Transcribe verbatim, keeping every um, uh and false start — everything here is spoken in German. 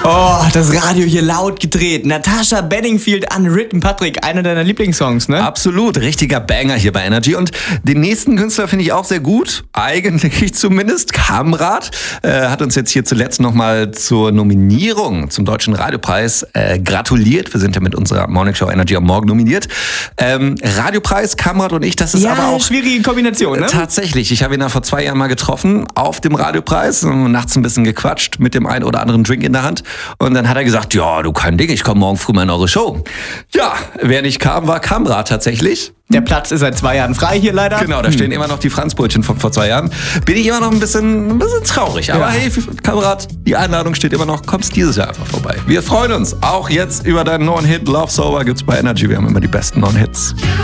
Oh, das Radio hier laut gedreht. Natasha Bedingfield, Unwritten. Patrick, einer deiner Lieblingssongs, ne? Absolut, richtiger Banger hier bei Energy. Und den nächsten Künstler finde ich auch sehr gut, eigentlich zumindest. Kamrat äh, hat uns jetzt hier zuletzt nochmal zur Nominierung zum Deutschen Radiopreis äh, gratuliert. Wir sind ja mit unserer Morning Show Energy am Morgen nominiert. Ähm, Radiopreis, Kamrat und ich, das ist ja, aber auch... schwierige Kombination, ne? Tatsächlich, ich habe ihn da vor zwei Jahren mal getroffen auf dem Radiopreis, nachts ein bisschen gequatscht mit dem einen oder anderen Drink in der Hand und dann hat er gesagt, ja, du kein Ding, ich komme morgen früh mal in eure Show. Ja, wer nicht kam, war Kamrat tatsächlich. Der Platz ist seit zwei Jahren frei hier leider. Genau, da stehen hm. immer noch die Franzbrötchen von vor zwei Jahren. Bin ich immer noch ein bisschen, ein bisschen traurig. Aber ja. hey, Kamrat, die Einladung steht immer noch. Kommst dieses Jahr einfach vorbei. Wir freuen uns. Auch jetzt über deinen neuen Hit Love Sober gibt's bei Energy. Wir haben immer die besten neuen Hits.